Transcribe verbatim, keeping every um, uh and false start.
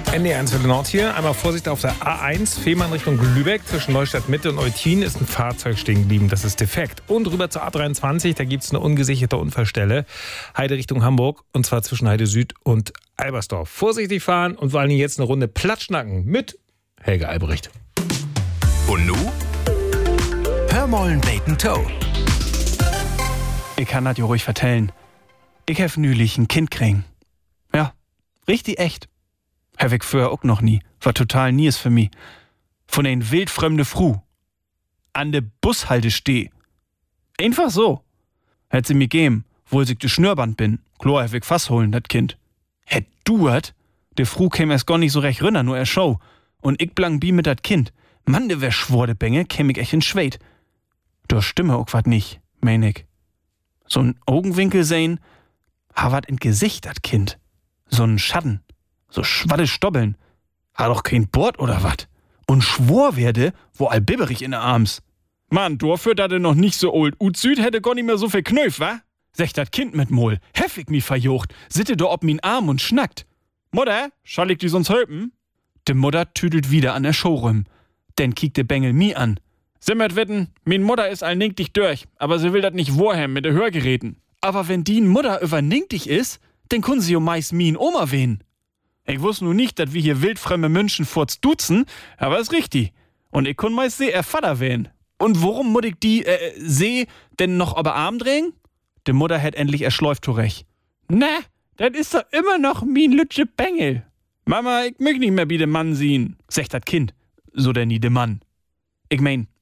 N D R eins Nord hier. Einmal Vorsicht auf der A eins, Fehmarn Richtung Lübeck. Zwischen Neustadt Mitte und Eutin ist ein Fahrzeug stehen geblieben. Das ist defekt. Und rüber zur A dreiundzwanzig, da gibt es eine ungesicherte Unfallstelle. Heide Richtung Hamburg, und zwar zwischen Heide Süd und Albersdorf. Vorsichtig fahren und vor allem jetzt eine Runde Platschnacken mit Helge Albrecht. Und nu? Hör mollen Bacon Toe. Ich kann das ja ruhig vertellen. Ich hab nülich ein Kind kriegen. Ja, richtig echt. Hab ich früher auch noch nie. War total nies für mich. Von ein wildfremde Fru. An de Bushalte steh. Einfach so. Hätt sie mir geben, wo ich de Schnürband bin. Klar, hab ich Fass holen, dat Kind. Hätt du hat? De Fru käm erst gar nicht so recht rinner, nur er Show. Und ich blang bi mit dat Kind. Mann, de wär schwor de Bänge, käm ich echt in Schwed. Da stimme auch wat nicht, mein ich. So'n Augenwinkel sehen, ha wat in Gesicht, dat Kind. So'n Schatten. So schwadde Stobbeln. Ha doch kein Bord oder wat? Und schwor werde, wo all bibberig in der Arms. Mann, dafür, dat er noch nicht so old ut süd, hätte gar nicht mehr so viel Knöf, wa? Sech dat Kind mit Mol, heffig mi verjocht, sitte do ob min Arm und schnackt. Mutter, schall ich die sonst helpen? De Mutter tüdelt wieder an der Showroom. Denn kiekt de Bengel mi an. Simmert witten, min Mutter is all dich durch, aber sie will dat nicht wohem mit de Hörgeräten. Aber wenn die Mutter überninktig is, dann kun sie jo meist min Oma wehen. Ich wusste nur nicht, dass wir hier wildfremde Menschen forts duzen, aber ist richtig. Und ich kun meist seh er Vater wehen. Und worum muss ich die, äh, seh denn noch aber Arm drehen? De Mutter hätt endlich erschläuft zurecht. Na, das ist doch immer noch min lütsche Bengel. Mama, ich möcht nicht mehr wie de Mann sehen, sagt dat Kind. So denn nie de Mann. Ich mein,